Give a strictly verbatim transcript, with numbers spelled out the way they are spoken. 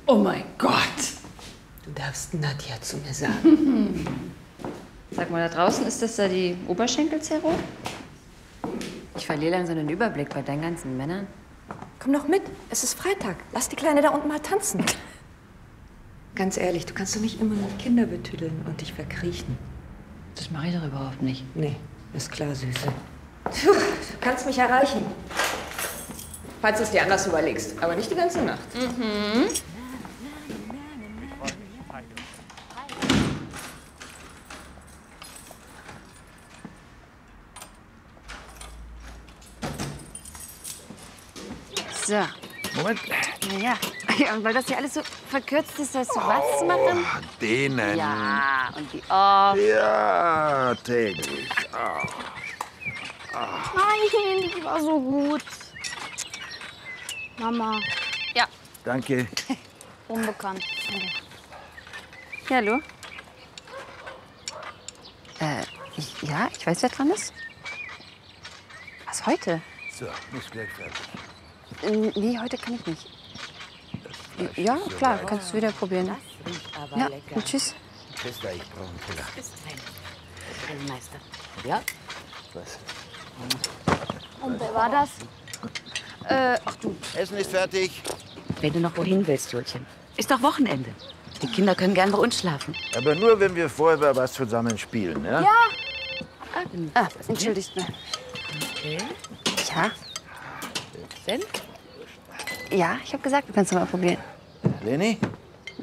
Oh mein Gott. Du darfst Nadja zu mir sagen. Sag mal, da draußen, ist das da die Oberschenkelzerrung? Ich verliere langsam den Überblick bei deinen ganzen Männern. Komm doch mit, es ist Freitag. Lass die Kleine da unten mal tanzen. Ganz ehrlich, du kannst doch nicht immer nur Kinder betüdeln und dich verkriechen. Das mache ich doch überhaupt nicht. Nee, ist klar, Süße. Puh, du kannst mich erreichen. Falls du es dir anders überlegst, aber nicht die ganze Nacht. Mhm. So. Moment. Ja, ja, und weil das hier alles so verkürzt ist, sollst du was machen? Oh, denen. Ja, und die Off. Ja, täglich. Oh. Nein, die war so gut. Mama, Ja. Danke. unbekannt. Ja, hallo? Äh, ich, ja, ich weiß, wer dran ist. Was, heute? So, muss gleich fertig. Äh, nee, heute kann ich nicht. Ja, klar, kannst du wieder probieren. Ja, und tschüss. Christa, ich brauche einen Teller. Meister. Ja? Was? Und wer war das? Äh, ach du. Essen ist fertig. Wenn du noch wohin willst, Julchen. Ist doch Wochenende. Die Kinder können gern bei uns schlafen. Aber nur, wenn wir vorher was zusammen spielen, ja? Ja. Ah, entschuldigt mir. Okay. Ja? Denn? Ja, ich habe gesagt, du kannst noch mal probieren. Leni?